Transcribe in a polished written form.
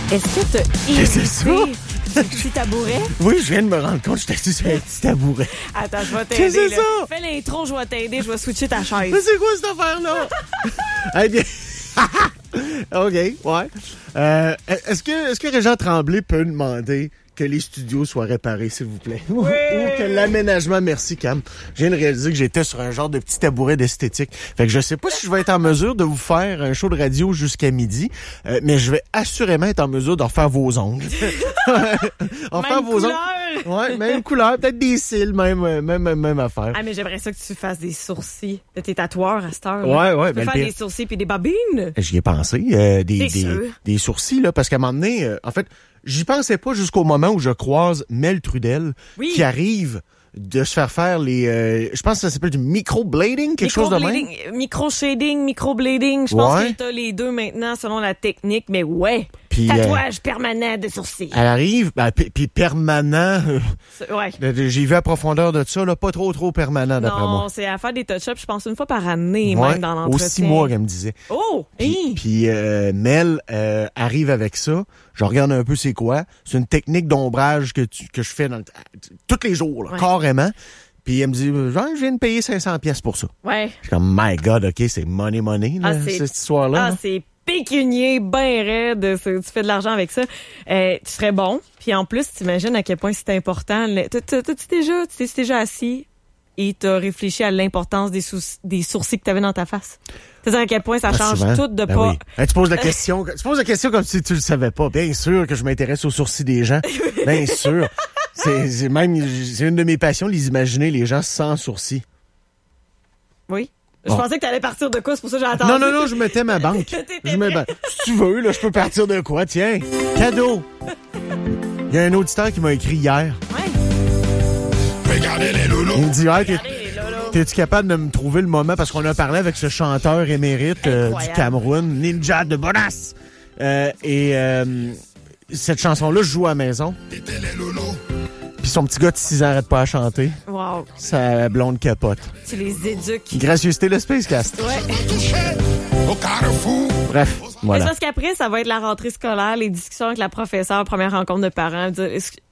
Est-ce que t'as Qu'est-ce que c'est hérité du petit tabouret? Oui, je viens de me rendre compte que j'étais assis sur un petit tabouret. Attends, je vais t'aider. Qu'est-ce que c'est là. ça? Fais l'intro, je vais t'aider, je vais switcher ta chaise. Mais c'est quoi cette affaire-là? Eh bien... OK, ouais. Est-ce que Régent Tremblay peut demander que les studios soient réparés, s'il vous plaît? Oui. Ou que l'aménagement... Merci, Cam. Je viens de réaliser que j'étais sur un genre de petit tabouret d'esthétique. Fait que je sais pas si je vais être en mesure de vous faire un show de radio jusqu'à midi, mais je vais assurément être en mesure d'en faire vos ongles. En faire vos ongles. Ouais, même couleur, peut-être des cils, même affaire. Ah, mais j'aimerais ça que tu fasses des sourcils. T'es tatoueur à cette heure. Ouais. Tu peux faire des sourcils puis des babines. J'y ai pensé, des sourcils, là, parce qu'à un moment donné, en fait, j'y pensais pas jusqu'au moment où je croise Mel Trudel, qui arrive de se faire les... je pense que ça s'appelle du microblading, quelque chose de même. Micro-shading, microblading. Je pense que t'as les deux maintenant selon la technique, mais ouais. Puis, tatouage permanent de sourcils. Elle arrive, puis permanent. Ouais. J'ai vu à profondeur de ça, là, pas trop permanent d'après moi. Non, c'est à faire des touch-ups, je pense, une fois par année, même dans l'entretien. Aux 6 mois, qu'elle me disait. Oh! Puis Mel arrive avec ça. Je regarde un peu c'est quoi. C'est une technique d'ombrage que je fais tous les jours, là, carrément. Puis elle me dit, je viens de payer 500$ pour ça. Ouais. Je suis comme, my God, OK, c'est money, là, cette histoire-là. Ah, c'est pécunier, ben raide, tu fais de l'argent avec ça. Tu serais bon. Puis en plus, t'imagines à quel point c'est important. T'es déjà assis et t'as réfléchi à l'importance des sourcils que t'avais dans ta face. C'est-à-dire à quel point ça change tout de pas... Oui. Tu poses la question comme si tu le savais pas. Bien sûr que je m'intéresse aux sourcils des gens. Bien sûr. C'est une de mes passions, les imaginer les gens sans sourcils. Oui. Je pensais que t'allais partir de quoi, c'est pour ça que j'ai attendu. Non, je mettais ma banque. Si tu veux, là, je peux partir de quoi, tiens. Cadeau. Il y a un auditeur qui m'a écrit hier. Ouais. Regardez les loulous. Il me dit, t'es-tu capable de me trouver le moment, parce qu'on a parlé avec ce chanteur émérite du Cameroun, Ninja de Bonas. Cette chanson-là, je joue à la maison. Puis son petit gars de 6 ans arrête pas à chanter. Wow. Sa blonde capote. Tu les éduques. Gracieuseté, le Spacecast. Ouais. Bref, voilà. Mais parce qu'après, ça va être la rentrée scolaire, les discussions avec la professeure, première rencontre de parents.